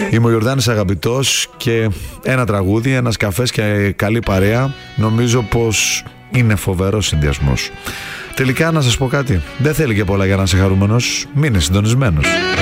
Είμαι ο Ιορδάνης Αγαπητός και ένα τραγούδι, ένας καφές και καλή παρέα, νομίζω πως είναι φοβερός συνδυασμός. Τελικά να σας πω κάτι, δεν θέλει και πολλά για να είσαι χαρούμενος, μείνε συντονισμένος.